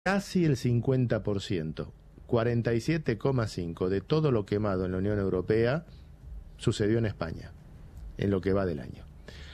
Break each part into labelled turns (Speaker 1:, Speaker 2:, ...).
Speaker 1: casi el 50%, 47,5% de todo lo quemado en la Unión Europea sucedió en España, en lo que va del año.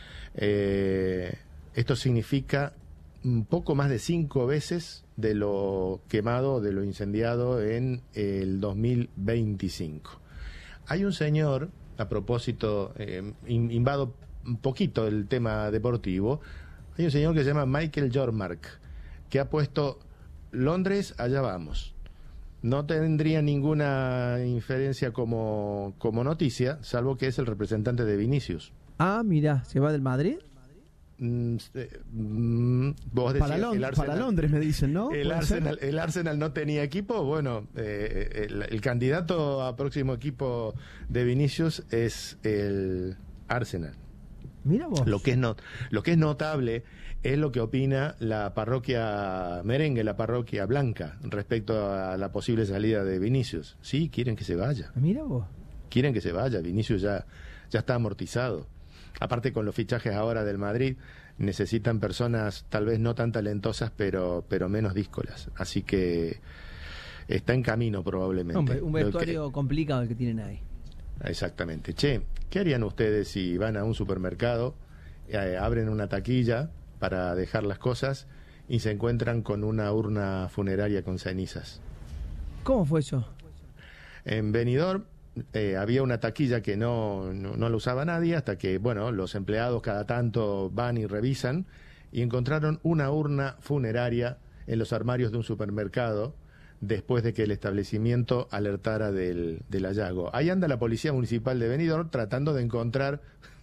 Speaker 1: Esto significa un poco más de 5 veces de lo quemado, de lo incendiado en el 2025. Hay un señor, a propósito, invado un poquito el tema deportivo, hay un señor que se llama Michael Jormark, que ha puesto Londres, allá vamos. No tendría ninguna inferencia como noticia, salvo que es el representante de Vinicius.
Speaker 2: Ah, mira, ¿se va del Madrid?
Speaker 1: Vos decías,
Speaker 2: para Londres me dicen, ¿no?
Speaker 1: El Arsenal no tenía equipo. Bueno, el candidato a próximo equipo de Vinicius es el Arsenal.
Speaker 2: Mira vos.
Speaker 1: Lo que es notable es lo que opina la parroquia merengue, la parroquia blanca, respecto a la posible salida de Vinicius. Sí, quieren que se vaya.
Speaker 2: Mira vos.
Speaker 1: Quieren que se vaya. Vinicius ya está amortizado. Aparte, con los fichajes ahora del Madrid, necesitan personas tal vez no tan talentosas, pero menos díscolas. Así que está en camino probablemente.
Speaker 2: Hombre, un vestuario complicado el que tienen ahí.
Speaker 1: Exactamente. Che, ¿qué harían ustedes si van a un supermercado, abren una taquilla para dejar las cosas y se encuentran con una urna funeraria con cenizas?
Speaker 2: ¿Cómo fue eso?
Speaker 1: En Benidorm había una taquilla que no la usaba nadie, hasta que, bueno, los empleados cada tanto van y revisan, y encontraron una urna funeraria en los armarios de un supermercado después de que el establecimiento alertara del hallazgo. Ahí anda la policía municipal de Benidorm tratando de encontrar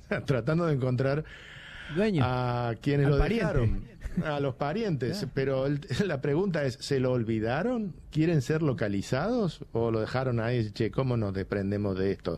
Speaker 2: Dueño,
Speaker 1: a quienes lo dejaron, a los parientes. Yeah. Pero la pregunta es, ¿se lo olvidaron? ¿Quieren ser localizados? ¿O lo dejaron ahí? Che, ¿cómo nos desprendemos de esto?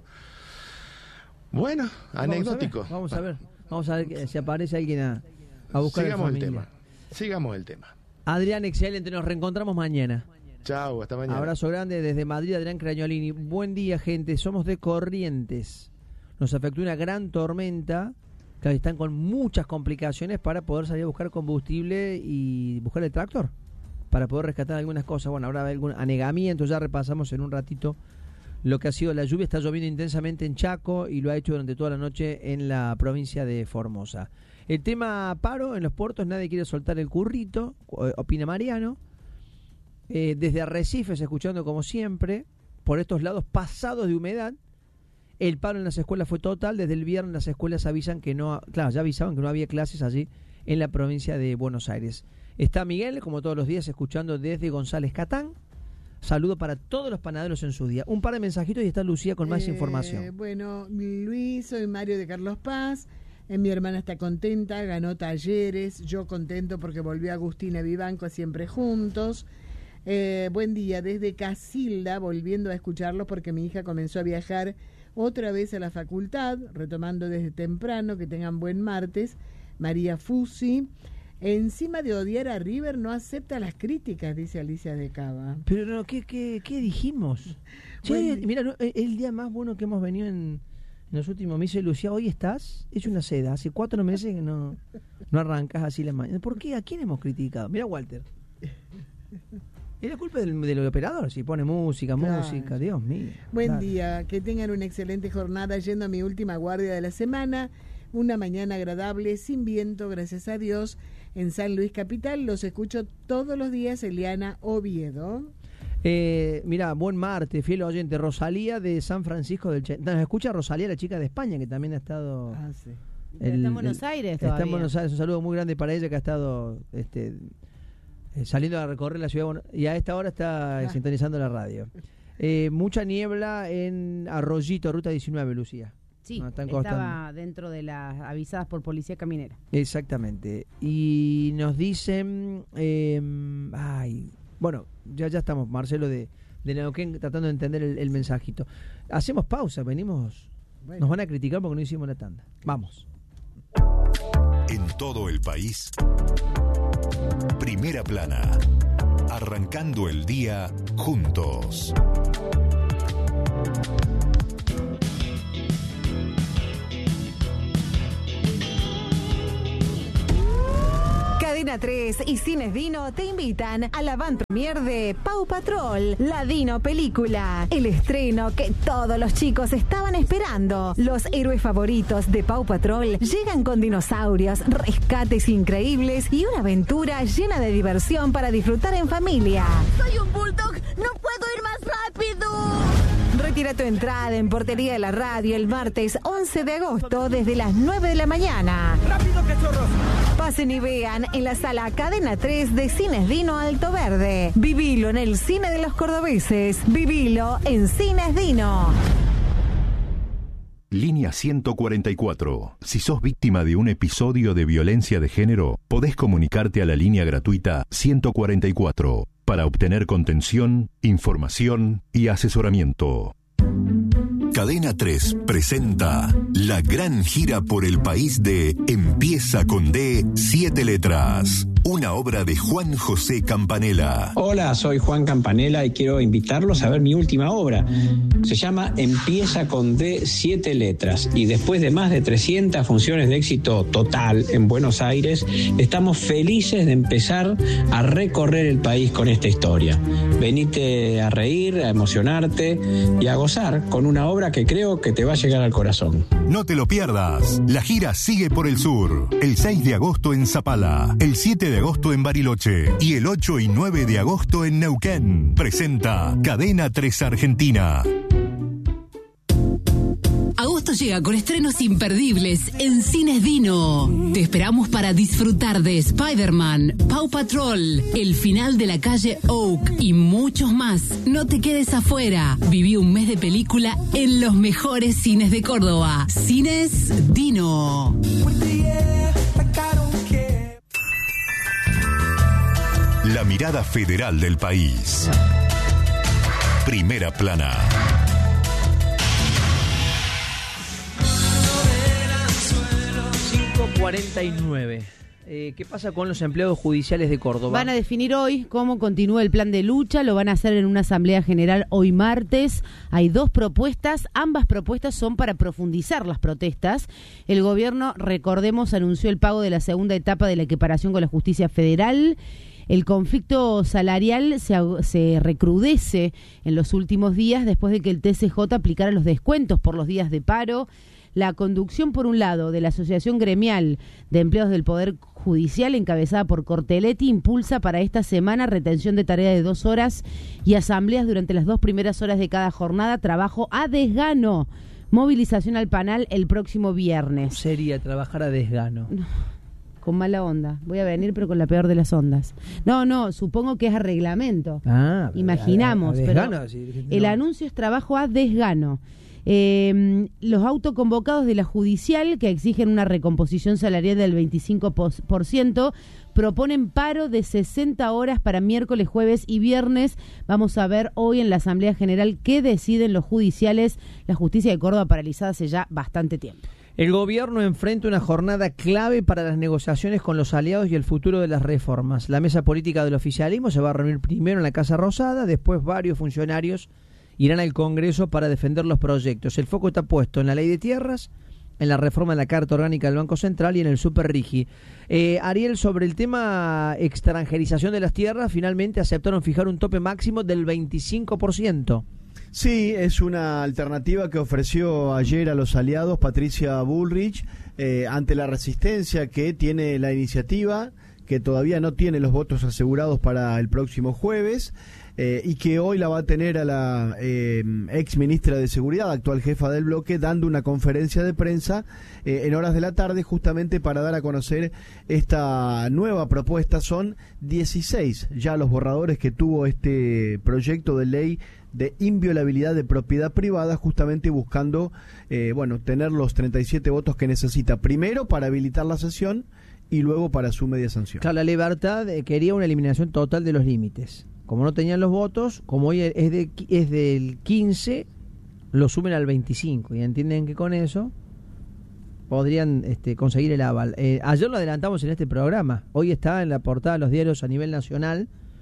Speaker 1: Bueno, anecdótico.
Speaker 2: Vamos a ver si aparece alguien a buscar.
Speaker 1: Sigamos el tema.
Speaker 2: Adrián, excelente, nos reencontramos mañana.
Speaker 1: Chao, hasta mañana.
Speaker 2: Abrazo grande desde Madrid, Adrián Crañolini. Buen día, gente. Somos de Corrientes. Nos afectó una gran tormenta. Claro, están con muchas complicaciones para poder salir a buscar combustible y buscar el tractor, para poder rescatar algunas cosas. Bueno, habrá algún anegamiento, ya repasamos en un ratito lo que ha sido la lluvia. Está lloviendo intensamente en Chaco y lo ha hecho durante toda la noche en la provincia de Formosa. El tema paro en los puertos, nadie quiere soltar el currito, opina Mariano. Desde Arrecifes, escuchando como siempre, por estos lados pasados de humedad. El paro en las escuelas fue total. Desde el viernes las escuelas avisan que no... Claro, ya avisaban que no había clases allí en la provincia de Buenos Aires. Está Miguel, como todos los días, escuchando desde González Catán. Saludo para todos los panaderos en su día. Un par de mensajitos y está Lucía con más información.
Speaker 3: Bueno, Luis, soy Mario de Carlos Paz. Mi hermana está contenta, ganó Talleres. Yo contento porque volvió Agustina Vivanco, siempre juntos. Buen día, desde Casilda, volviendo a escucharlos porque mi hija comenzó a viajar otra vez a la facultad, retomando desde temprano. Que tengan buen martes. María Fusi. Encima de odiar a River, no acepta las críticas, dice Alicia de Cava.
Speaker 2: Pero no, ¿qué dijimos? Che, mira, el día más bueno que hemos venido en los últimos meses. Lucía, hoy estás hecho una seda. Hace 4 meses que no arrancas así la mañana. ¿Por qué? ¿A quién hemos criticado? Mira, Walter. Es la culpa del operador, si pone música, Dios mío.
Speaker 3: Buen día, que tengan una excelente jornada yendo a mi última guardia de la semana. Una mañana agradable, sin viento, gracias a Dios, en San Luis Capital. Los escucho todos los días, Eliana Oviedo.
Speaker 2: Mira, buen martes, fiel oyente. Rosalía de San Francisco del Che. Nos escucha Rosalía, la chica de España, que también ha estado...
Speaker 3: Sí.
Speaker 4: Está en Buenos Aires todavía.
Speaker 2: Está en Buenos Aires, un saludo muy grande para ella, que ha estado... saliendo a recorrer la ciudad y a esta hora está sintonizando la radio. Mucha niebla en Arroyito, ruta 19, Lucía.
Speaker 4: Sí, estaba dentro de las avisadas por policía caminera.
Speaker 2: Exactamente. Y nos dicen, bueno, ya estamos, Marcelo de Neuquén, tratando de entender el mensajito. Hacemos pausa, venimos, nos van a criticar porque no hicimos la tanda. Vamos.
Speaker 5: En todo el país, Primera Plana, arrancando el día juntos.
Speaker 6: Cadena 3 y Cines Dino te invitan a la van premier de Paw Patrol, la Dino película. El estreno que todos los chicos estaban esperando. Los héroes favoritos de Paw Patrol llegan con dinosaurios, rescates increíbles y una aventura llena de diversión para disfrutar en familia.
Speaker 7: ¡Soy un bulldog! ¡No puedo ir más rápido!
Speaker 6: Retira tu entrada en Portería de la Radio el martes 11 de agosto desde las 9 de la mañana.
Speaker 2: ¡Rápido, cachorros!
Speaker 6: Pasen y vean en la sala Cadena 3 de Cines Dino Alto Verde. Vivilo en el cine de los cordobeses. Vivilo en Cines Dino.
Speaker 5: Línea 144. Si sos víctima de un episodio de violencia de género, podés comunicarte a la línea gratuita 144 para obtener contención, información y asesoramiento. Cadena 3 presenta la gran gira por el país de Empieza con D, 7 letras. Una obra de Juan José Campanella.
Speaker 8: Hola, soy Juan Campanella y quiero invitarlos a ver mi última obra. Se llama Empieza con D, 7 letras. Y después de más de 300 funciones de éxito total en Buenos Aires, estamos felices de empezar a recorrer el país con esta historia. Venite a reír, a emocionarte y a gozar con una obra que creo que te va a llegar al corazón.
Speaker 5: No te lo pierdas. La gira sigue por el sur. El 6 de agosto en Zapala, el 7 de agosto en Bariloche y el 8 y 9 de agosto en Neuquén. Presenta Cadena 3 Argentina.
Speaker 9: Agosto llega con estrenos imperdibles en Cines Dino. Te esperamos para disfrutar de Spider-Man, Paw Patrol, El final de la calle Oak y muchos más. No te quedes afuera. Viví un mes de película en los mejores cines de Córdoba. Cines Dino.
Speaker 5: La mirada federal del país. Primera plana.
Speaker 2: 5:49. ¿Qué pasa con los empleados judiciales de Córdoba?
Speaker 4: Van a definir hoy cómo continúa el plan de lucha, lo van a hacer en una asamblea general hoy martes. Hay 2 propuestas, ambas propuestas son para profundizar las protestas. El gobierno, recordemos, anunció el pago de la segunda etapa de la equiparación con la justicia federal. El conflicto salarial se recrudece en los últimos días después de que el TCJ aplicara los descuentos por los días de paro. La conducción, por un lado, de la Asociación Gremial de Empleados del Poder Judicial, encabezada por Corteletti, impulsa para esta semana retención de tarea de 2 horas y asambleas durante las 2 primeras horas de cada jornada, trabajo a desgano, movilización al panel el próximo viernes.
Speaker 2: ¿Cómo sería trabajar a desgano?
Speaker 4: No, con mala onda. Voy a venir, pero con la peor de las ondas. No, supongo que es a reglamento. Imaginamos,
Speaker 2: a desgano,
Speaker 4: pero
Speaker 2: sí, no.
Speaker 4: El anuncio es trabajo a desgano. Los autoconvocados de la judicial, que exigen una recomposición salarial del 25%, proponen paro de 60 horas para miércoles, jueves y viernes. Vamos a ver hoy en la Asamblea General qué deciden los judiciales. La justicia de Córdoba paralizada hace ya bastante tiempo.
Speaker 2: El gobierno enfrenta una jornada clave para las negociaciones con los aliados y el futuro de las reformas. La mesa política del oficialismo se va a reunir primero en la Casa Rosada, después varios funcionarios irán al Congreso para defender los proyectos. El foco está puesto en la ley de tierras, en la reforma de la Carta Orgánica del Banco Central y en el Super Rigi. Ariel, sobre el tema extranjerización de las tierras, finalmente aceptaron fijar un tope máximo del 25%.
Speaker 10: Sí, es una alternativa que ofreció ayer a los aliados Patricia Bullrich ante la resistencia que tiene la iniciativa, que todavía no tiene los votos asegurados para el próximo jueves. Y que hoy la va a tener a la ex ministra de Seguridad, actual jefa del bloque, dando una conferencia de prensa en horas de la tarde, justamente para dar a conocer esta nueva propuesta. Son 16 ya los borradores que tuvo este proyecto de ley de inviolabilidad de propiedad privada, justamente buscando tener los 37 votos que necesita, primero para habilitar la sesión y luego para su media sanción.
Speaker 2: Claro, la Libertad quería una eliminación total de los límites. Como no tenían los votos, como hoy es del 15, lo suben al 25. Y entienden que con eso podrían conseguir el aval. Ayer lo adelantamos en este programa. Hoy está en la portada de los diarios a nivel nacional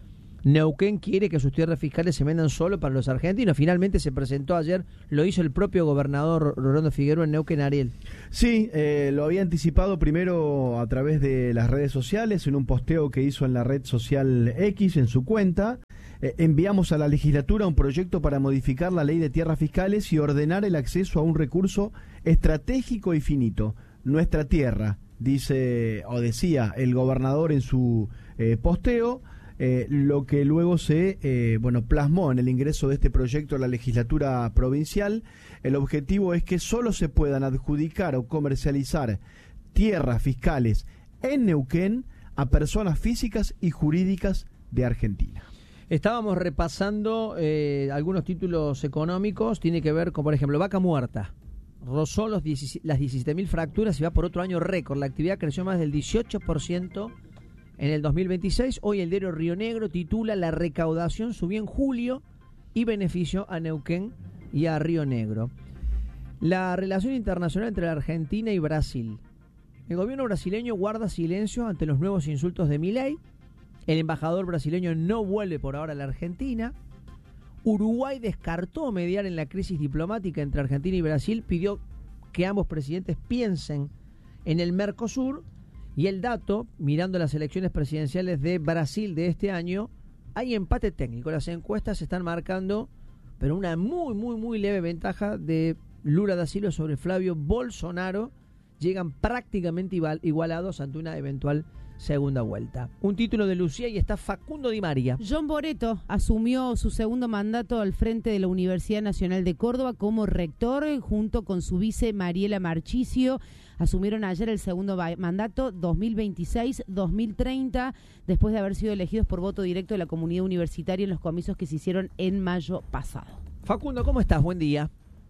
Speaker 2: Neuquén quiere que sus tierras fiscales se vendan solo para los argentinos. Finalmente se presentó ayer, lo hizo el propio gobernador Rolando Figueroa en Neuquén, Ariel.
Speaker 10: Sí, lo había anticipado primero a través de las redes sociales, en un posteo que hizo en la red social X, en su cuenta. Enviamos a la legislatura un proyecto para modificar la ley de tierras fiscales y ordenar el acceso a un recurso estratégico y finito, nuestra tierra, dice o decía el gobernador en su posteo. Lo que luego se plasmó en el ingreso de este proyecto a la legislatura provincial. El objetivo es que solo se puedan adjudicar o comercializar tierras fiscales en Neuquén a personas físicas y jurídicas de Argentina.
Speaker 2: Estábamos repasando algunos títulos económicos. Tiene que ver con, por ejemplo, Vaca Muerta. Rozó las 17.000 fracturas y va por otro año récord. La actividad creció más del 18% en el 2026. Hoy el diario Río Negro titula: la recaudación subió en julio y benefició a Neuquén y a Río Negro. La relación internacional entre la Argentina y Brasil. El gobierno brasileño guarda silencio ante los nuevos insultos de Milei. El embajador brasileño no vuelve por ahora a la Argentina. Uruguay descartó mediar en la crisis diplomática entre Argentina y Brasil. Pidió que ambos presidentes piensen en el Mercosur. Y el dato, mirando las elecciones presidenciales de Brasil de este año, hay empate técnico. Las encuestas están marcando, pero una muy leve ventaja de Lula da Silva sobre Flavio Bolsonaro. Llegan prácticamente igualados ante una eventual segunda vuelta. Un título de Lucía y está Facundo Di María.
Speaker 4: John Boretto asumió su segundo mandato al frente de la Universidad Nacional de Córdoba como rector, junto con su vice Mariela Marchisio. Asumieron ayer el segundo mandato 2026-2030, después de haber sido elegidos por voto directo de la comunidad universitaria en los comicios que se hicieron en mayo pasado.
Speaker 2: Facundo, ¿cómo estás? Buen día.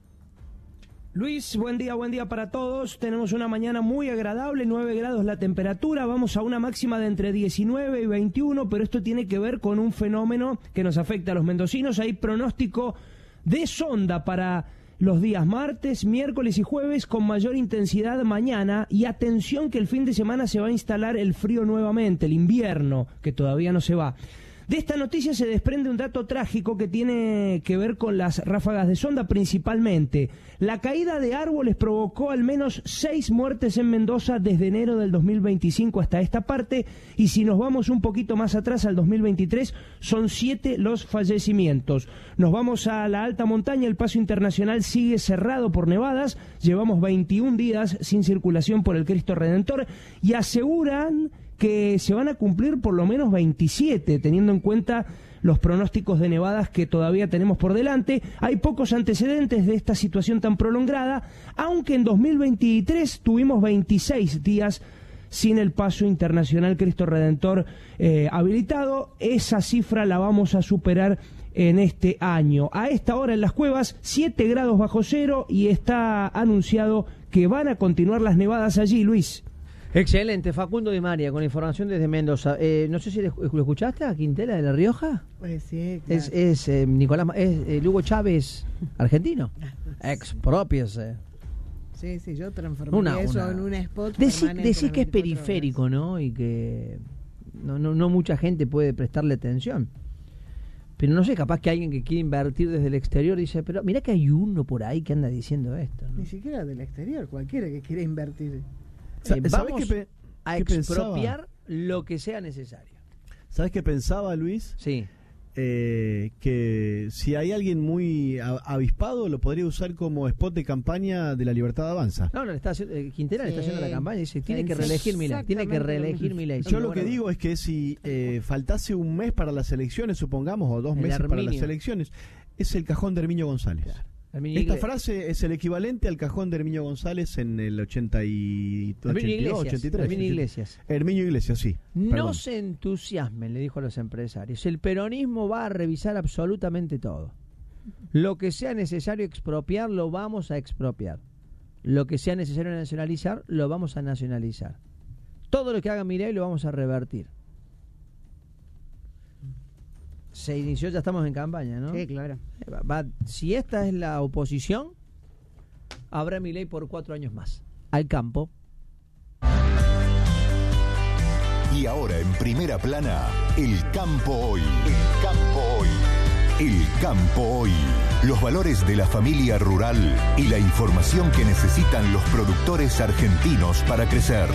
Speaker 11: Luis, buen día para todos. Tenemos una mañana muy agradable, 9 grados la temperatura, vamos a una máxima de entre 19 y 21, pero esto tiene que ver con un fenómeno que nos afecta a los mendocinos. Hay pronóstico de sonda para los días martes, miércoles y jueves con mayor intensidad mañana, y atención que el fin de semana se va a instalar el frío nuevamente, el invierno, que todavía no se va. De esta noticia se desprende un dato trágico que tiene que ver con las ráfagas de sonda principalmente. La caída de árboles provocó al menos 6 muertes en Mendoza desde enero del 2025 hasta esta parte, y si nos vamos un poquito más atrás al 2023 son 7 los fallecimientos. Nos vamos a la alta montaña, el paso internacional sigue cerrado por nevadas, llevamos 21 días sin circulación por el Cristo Redentor y aseguran que se van a cumplir por lo menos 27, teniendo en cuenta los pronósticos de nevadas que todavía tenemos por delante. Hay pocos antecedentes de esta situación tan prolongada, aunque en 2023 tuvimos 26 días sin el paso internacional Cristo Redentor habilitado. Esa cifra la vamos a superar en este año. A esta hora en las cuevas, 7 grados bajo cero, y está anunciado que van a continuar las nevadas allí, Luis.
Speaker 2: Excelente, Facundo Di María, con información desde Mendoza. No sé si lo escuchaste a Quintela de La Rioja.
Speaker 3: Pues sí, claro.
Speaker 2: Es Hugo Chávez, argentino. Expropiese.
Speaker 3: Sí, yo transformé eso en un spot.
Speaker 2: Decís que es periférico, horas, ¿no? Y que no mucha gente puede prestarle atención. Pero no sé, capaz que alguien que quiere invertir desde el exterior dice, pero mirá que hay uno por ahí que anda diciendo esto, ¿no?
Speaker 3: Ni siquiera del exterior, cualquiera que quiera invertir.
Speaker 2: Vamos a expropiar lo que sea necesario.
Speaker 10: ¿Sabes qué pensaba, Luis?
Speaker 2: Sí.
Speaker 10: Que si hay alguien muy avispado, lo podría usar como spot de campaña de La Libertad Avanza.
Speaker 2: No, Quintela le está haciendo la campaña y dice, tiene que reelegir Milei.
Speaker 10: Yo lo que digo es que si faltase un mes para las elecciones, supongamos, o 2 meses para las elecciones, es el cajón de Herminio González. Claro. Esta frase es el equivalente al cajón de Herminio González en el 82, 83. Herminio Iglesias, sí.
Speaker 2: No se entusiasmen, le dijo a los empresarios. El peronismo va a revisar absolutamente todo. Lo que sea necesario expropiar, lo vamos a expropiar. Lo que sea necesario nacionalizar, lo vamos a nacionalizar. Todo lo que haga Milei lo vamos a revertir. Se inició, ya estamos en campaña, ¿no?
Speaker 4: Sí, claro.
Speaker 2: Si esta es la oposición, habrá Milei por 4 años más. Al campo.
Speaker 5: Y ahora en Primera Plana, El Campo Hoy. El Campo Hoy. El Campo Hoy. Los valores de la familia rural y la información que necesitan los productores argentinos para crecer.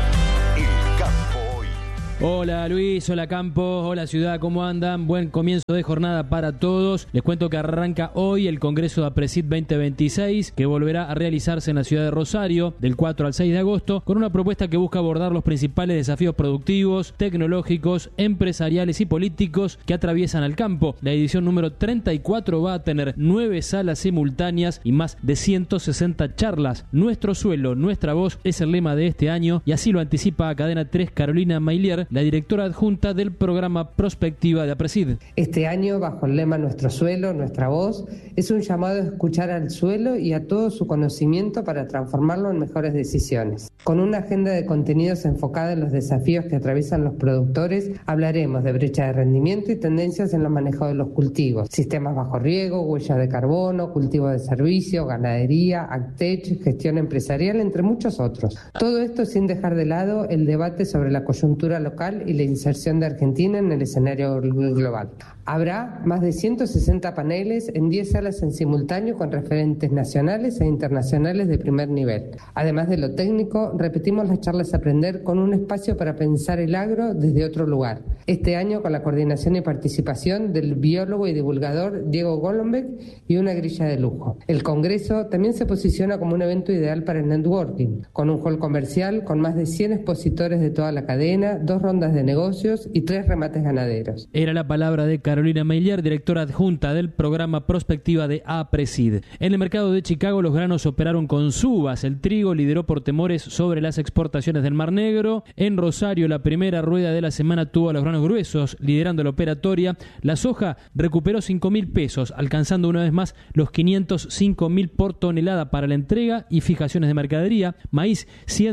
Speaker 5: El Campo Hoy.
Speaker 12: Hola Luis, hola Campo, hola ciudad, ¿cómo andan? Buen comienzo de jornada para todos. Les cuento que arranca hoy el Congreso de APRESID 2026, que volverá a realizarse en la ciudad de Rosario del 4 al 6 de agosto, con una propuesta que busca abordar los principales desafíos productivos, tecnológicos, empresariales y políticos que atraviesan al campo. La edición número 34 va a tener 9 salas simultáneas y más de 160 charlas. Nuestro suelo, nuestra voz es el lema de este año, y así lo anticipa a Cadena 3 Carolina Mailier, la directora adjunta del programa Prospectiva de APRESID.
Speaker 13: Este año, bajo el lema Nuestro suelo, nuestra voz, es un llamado a escuchar al suelo y a todo su conocimiento para transformarlo en mejores decisiones. Con una agenda de contenidos enfocada en los desafíos que atraviesan los productores, hablaremos de brecha de rendimiento y tendencias en los manejos de los cultivos, sistemas bajo riego, huella de carbono, cultivo de servicio, ganadería, agtech, gestión empresarial, entre muchos otros. Todo esto sin dejar de lado el debate sobre la coyuntura local y la inserción de Argentina en el escenario global. Habrá más de 160 paneles en 10 salas en simultáneo con referentes nacionales e internacionales de primer nivel. Además de lo técnico, repetimos las charlas Aprender con un espacio para pensar el agro desde otro lugar. Este año con la coordinación y participación del biólogo y divulgador Diego Golombek y una grilla de lujo. El Congreso también se posiciona como un evento ideal para el networking, con un hall comercial con más de 100 expositores de toda la cadena, 2 rondas de negocios y 3 remates ganaderos.
Speaker 12: Era la palabra de Carolina Mailier, directora adjunta del programa Prospectiva de APRESID. En el mercado de Chicago los granos operaron con subas. El trigo lideró por temores sobre las exportaciones del Mar Negro. En Rosario la primera rueda de la semana tuvo a los granos gruesos liderando la operatoria. La soja recuperó 5.000 pesos, alcanzando una vez más los 505.000 por tonelada para la entrega y fijaciones de mercadería. Maíz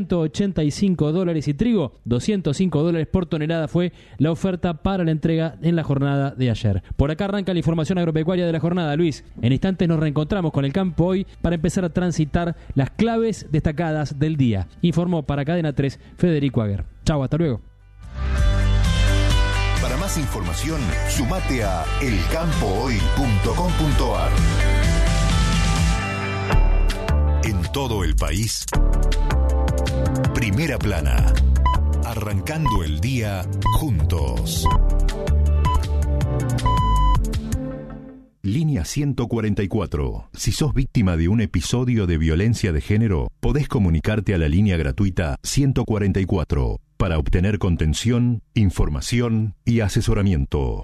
Speaker 12: $185 y trigo $205 por tonelada fue la oferta para la entrega en la jornada de ayer. Por acá arranca la información agropecuaria de la jornada, Luis. En instantes nos reencontramos con el campo hoy para empezar a transitar las claves destacadas del día. Informó para Cadena 3 Federico Aguer. Chau, hasta luego.
Speaker 5: Para más información, sumate a elcampohoy.com.ar. En todo el país, Primera Plana. Arrancando el día juntos. Línea 144. Si sos víctima de un episodio de violencia de género, podés comunicarte a la línea gratuita 144 para obtener contención, información y asesoramiento.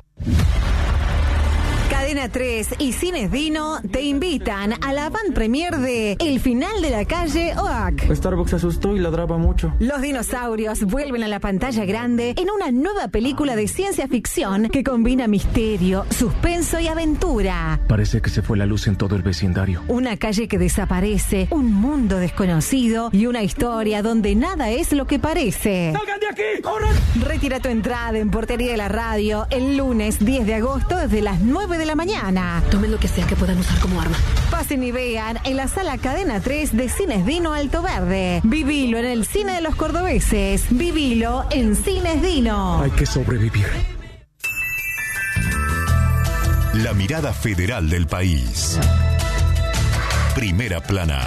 Speaker 6: Cadena 3 y Cines Dino te invitan a la van premier de El final de la calle Oak.
Speaker 14: Starbucks se asustó y ladraba mucho.
Speaker 6: Los dinosaurios vuelven a la pantalla grande en una nueva película de ciencia ficción que combina misterio, suspenso y aventura.
Speaker 14: Parece que se fue la luz en todo el vecindario.
Speaker 6: Una calle que desaparece, un mundo desconocido y una historia donde nada es lo que parece.
Speaker 11: ¡Salgan de aquí! ¡Corran!
Speaker 6: Retira tu entrada en Portería de la Radio el lunes 10 de agosto desde las 9 de la mañana.
Speaker 9: Tomen lo que sea que puedan usar como arma.
Speaker 6: Pasen y vean en la sala Cadena 3 de Cines Dino Alto Verde. Vivilo en el cine de los cordobeses. Vivilo en Cines Dino.
Speaker 14: Hay que sobrevivir.
Speaker 5: La mirada federal del país. Primera Plana.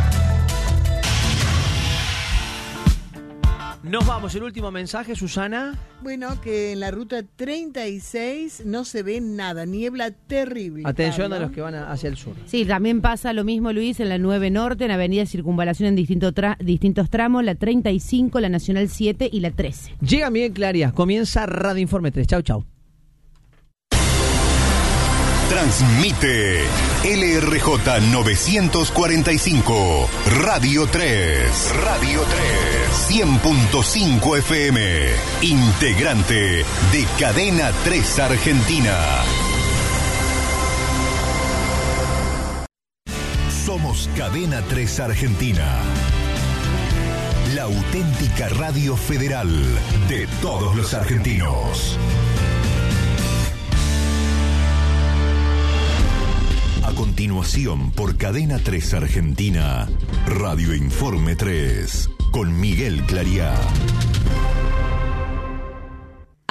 Speaker 2: Nos vamos, el último mensaje, Susana.
Speaker 3: Bueno, que en la ruta 36 no se ve nada, niebla terrible.
Speaker 2: Atención
Speaker 3: Pablo.
Speaker 2: a los que van hacia el sur.
Speaker 4: Sí, también pasa lo mismo, Luis, en la 9 Norte, en Avenida Circunvalación en distintos tramos, la 35, la Nacional 7 y la 13.
Speaker 2: Llega Miguel Clarías, comienza Radio Informe 3. Chau, chau.
Speaker 5: Transmite LRJ 945, Radio 3. Radio 3. 100.5 FM. Integrante de Cadena 3 Argentina. Somos Cadena 3 Argentina. La auténtica radio federal de todos los argentinos. A continuación, por Cadena 3 Argentina, Radio Informe 3, con Miguel Clariá.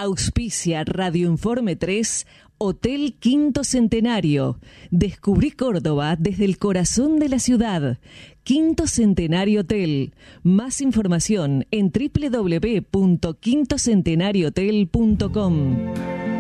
Speaker 15: Auspicia Radio Informe 3, Hotel Quinto Centenario. Descubrí Córdoba desde el corazón de la ciudad. Quinto Centenario Hotel. Más información en www.quintocentenariohotel.com.